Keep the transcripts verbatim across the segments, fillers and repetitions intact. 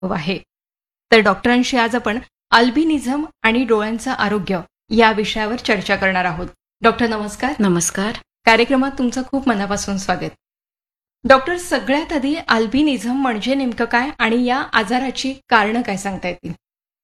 आहे. तर डॉक्टरांशी आज आपण अल्बिनिझम आणि डोळ्यांचं आरोग्य या विषयावर चर्चा करणार आहोत. डॉक्टर नमस्कार. नमस्कार. कार्यक्रमात तुमचं खूप मनापासून स्वागत. डॉक्टर, सगळ्यात आधी अल्बिनिझम म्हणजे नेमकं काय आणि या आजाराची कारणं काय सांगता येतील?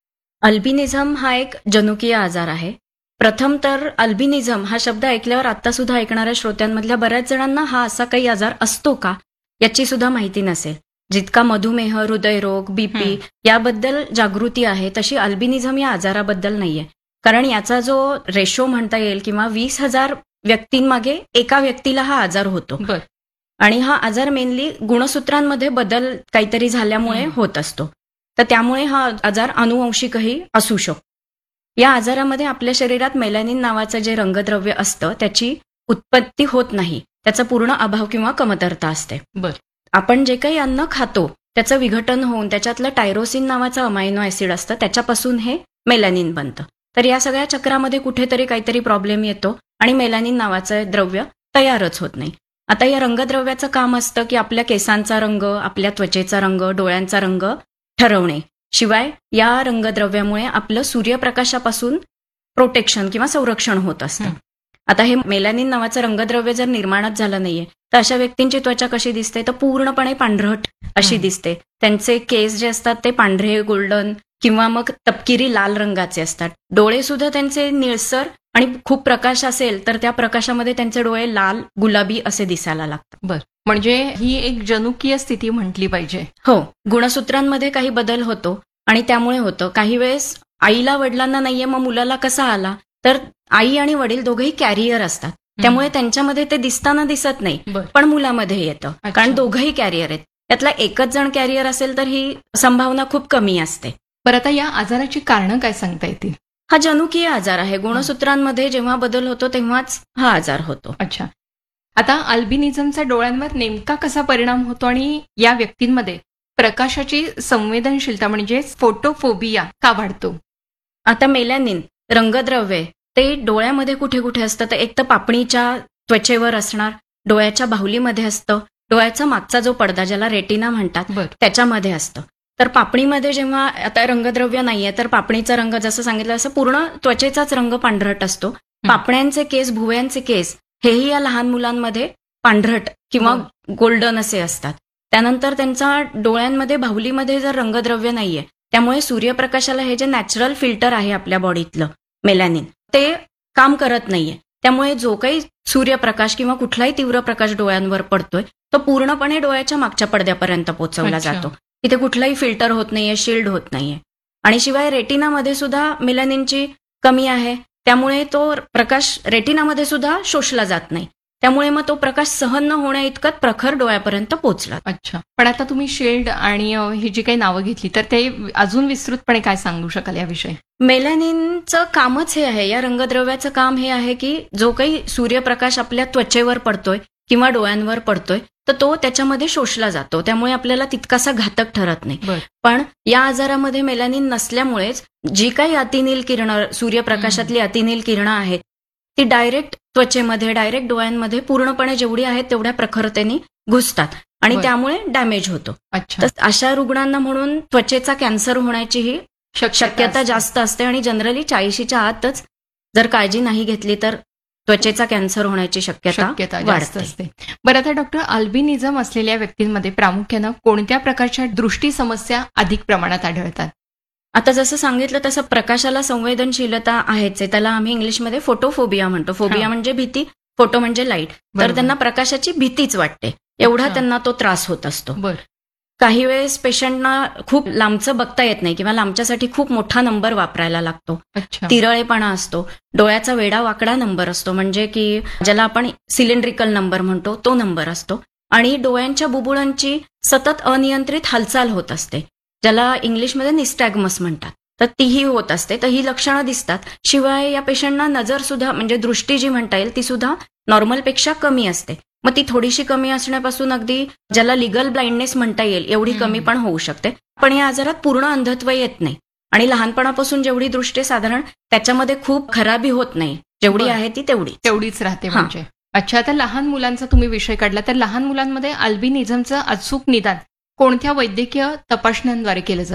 अल्बिनिझम हा एक जनुकीय आजार आहे. प्रथम तर अल्बिनिझम हा शब्द ऐकल्यावर आता सुद्धा ऐकणाऱ्या श्रोत्यांमधल्या बऱ्याच जणांना हा असा काही आजार असतो का याची सुद्धा माहिती नसेल. जितका मधुमेह, हृदयरोग, बीपी याबद्दल जागृती आहे तशी अल्बिनिझम या आजाराबद्दल नाहीये. कारण याचा जो रेशो म्हणता येईल किंवा वीस हजार व्यक्तींमागे एका व्यक्तीला हा आजार होतो. आणि हा आजार मेनली गुणसूत्रांमध्ये बदल काहीतरी झाल्यामुळे होत असतो. तर त्यामुळे हा आजार अनुवंशिकही असू शकतो. या आजारामध्ये आपल्या शरीरात मेलॅनिन नावाचं जे रंगद्रव्य असतं त्याची उत्पत्ती होत नाही. त्याचा पूर्ण अभाव किंवा कमतरता असते. आपण जे काही अन्न खातो त्याचं विघटन होऊन त्याच्यातलं टायरोसिन नावाचं अमायनो ऍसिड असतं, त्याच्यापासून हे मेलॅनिन बनतं. तर या सगळ्या चक्रामध्ये कुठेतरी काहीतरी प्रॉब्लेम येतो आणि मेलॅनिन नावाचं द्रव्य तयारच होत नाही. आता या रंगद्रव्याचं काम असतं की आपल्या केसांचा रंग, आपल्या त्वचेचा रंग, डोळ्यांचा रंग ठरवणे. शिवाय या रंगद्रव्यामुळे आपलं सूर्यप्रकाशापासून प्रोटेक्शन किंवा संरक्षण होत असतं. आता हे मेलॅनिन नावाचं रंगद्रव्य जर निर्माणच झालं नाहीये तर अशा व्यक्तींची त्वचा कशी दिसते तर पूर्णपणे पांढरट अशी दिसते. त्यांचे केस जे असतात ते पांढरे, गोल्डन किंवा मग तपकिरी लाल रंगाचे असतात. डोळे सुद्धा त्यांचे निळसर आणि खूप प्रकाश असेल तर त्या प्रकाशामध्ये त्यांचे डोळे लाल, गुलाबी असे दिसायला लागतात. बर, म्हणजे ही एक जनुकीय स्थिती म्हटली पाहिजे. हो, गुणसूत्रांमध्ये काही बदल होतो आणि त्यामुळे होतं. काही वेळेस आईला वडिलांना नाहीये मग मुलाला कसा आला तर आई आणि वडील दोघेही कॅरियर असतात, त्यामुळे त्यांच्यामध्ये ते दिसताना दिसत नाही, पण मुलामध्ये येतं. कारण दोघंही कॅरियर आहेत. त्यातला एकच जण कॅरियर असेल तर ही संभावना खूप कमी असते. बरं, आता या आजाराची कारणं काय सांगता येतील? हा जनुकीय आजार आहे. गुणसूत्रांमध्ये जेव्हा बदल होतो तेव्हाच हा आजार होतो. अच्छा, आता अल्बिनिझमचा डोळ्यांवर नेमका कसा परिणाम होतो आणि या व्यक्तींमध्ये प्रकाशाची संवेदनशीलता म्हणजे फोटोफोबिया का वाढतो? आता मेलॅनिन रंगद्रव्य ते डोळ्यामध्ये कुठे कुठे असतं तर एक तर पापणीच्या त्वचेवर असणार, डोळ्याच्या बाहुलीमध्ये असतं, डोळ्याचा मागचा जो पडदा ज्याला रेटिना म्हणतात त्याच्यामध्ये असतं. तर पापणीमध्ये जेव्हा आता रंगद्रव्य नाहीये तर पापणीचा रंग जसं सांगितलं असं पूर्ण त्वचेचाच रंग पांढरट असतो. पापण्यांचे केस, भुवयांचे केस हेही या लहान मुलांमध्ये पांढरट किंवा गोल्डन असे असतात. त्यानंतर त्यांचा डोळ्यांमध्ये बाहुलीमध्ये जर रंगद्रव्य नाहीये त्यामुळे सूर्यप्रकाशाला हे जे नॅचरल फिल्टर आहे आपल्या बॉडीतलं मेलॅनिन ते काम करत नाहीये. त्यामुळे जो काही सूर्यप्रकाश किंवा कुठलाही तीव्र प्रकाश डोळ्यांवर पडतोय तो पूर्णपणे डोळ्याच्या मागच्या पडद्यापर्यंत पोहोचवला जातो. तिथे कुठलाही फिल्टर होत नाहीये, शिल्ड होत नाहीये. आणि शिवाय रेटिनामध्ये सुद्धा मेलॅनिनची कमी आहे, त्यामुळे तो प्रकाश रेटिनामध्ये सुद्धा शोषला जात नाही. त्यामुळे मग तो प्रकाश सहन न होण्या इतकत प्रखर डोळ्यापर्यंत पोहोचला. अच्छा, पण आता तुम्ही शिल्ड आणि ही जी काही नावं घेतली तर ते अजून विस्तृतपणे काय सांगू शकाल याविषयी? मेलॅनिनचं कामच हे आहे, या रंगद्रव्याचं काम हे आहे की जो काही सूर्यप्रकाश आपल्या त्वचेवर पडतोय किंवा डोळ्यांवर पडतोय तर तो त्याच्यामध्ये शोषला जातो. त्यामुळे आपल्याला तितकासा घातक ठरत नाही. पण या आजारामध्ये मेलॅनिन नसल्यामुळेच जी काही अतिनील किरणं, सूर्यप्रकाशातली अतिनील किरणं आहेत ती डायरेक्ट त्वचेमध्ये, डायरेक्ट डोळ्यांमध्ये पूर्णपणे जेवढी आहेत तेवढ्या प्रखरतेने घुसतात आणि त्यामुळे डॅमेज होतो. तर अशा रुग्णांना म्हणून त्वचेचा कॅन्सर होण्याचीही शक्यता जास्त असते आणि जनरली चाळीशीच्या आतच जर काळजी नाही घेतली तर त्वचेचा कॅन्सर होण्याची शक्यता जास्त असते. बरं, आता डॉक्टर, अल्बिनिझम असलेल्या व्यक्तींमध्ये प्रामुख्यानं कोणत्या प्रकारच्या दृष्टी समस्या अधिक प्रमाणात आढळतात? आता जसं सांगितलं तसं प्रकाशाला संवेदनशीलता आहेच, त्याला आम्ही इंग्लिशमध्ये फोटोफोबिया म्हणतो. फोबिया म्हणजे भीती, फोटो म्हणजे लाईट. तर त्यांना प्रकाशाची भीतीच वाटते, एवढा त्यांना तो त्रास होत असतो. काही वेळेस पेशंटना खूप लांबचं बघता येत नाही किंवा लांबच्यासाठी खूप मोठा नंबर वापरायला लागतो. तिरळेपणा असतो, डोळ्याचा वेडा वाकडा नंबर असतो म्हणजे की ज्याला आपण सिलेंड्रिकल नंबर म्हणतो तो नंबर असतो. आणि डोळ्यांच्या बुबुळांची सतत अनियंत्रित हालचाल होत असते ज्याला इंग्लिशमध्ये निस्टॅग्मस म्हणतात. तर तीही होत असते. तर ही लक्षणं दिसतात. शिवाय या पेशंटना नजर सुद्धा म्हणजे दृष्टी जी म्हणता येईल ती सुद्धा नॉर्मलपेक्षा कमी असते. मग ती थोडीशी कमी असण्यापासून अगदी ज्याला लिगल ब्लाइंडनेस म्हणता येईल एवढी कमी पण होऊ शकते. पण या आजारात पूर्ण अंधत्व येत नाही आणि लहानपणापासून जेवढी दृष्टी साधारण त्याच्यामध्ये खूप खराबी होत नाही, जेवढी आहे ती तेवढी तेवढीच राहते म्हणजे. अच्छा, आता लहान मुलांचा तुम्ही विषय काढला तर लहान मुलांमध्ये अल्बिनिझमचं अचूक निदान कोणत्या वैद्यकीय तपासण्यांद्वारे केलं जातं?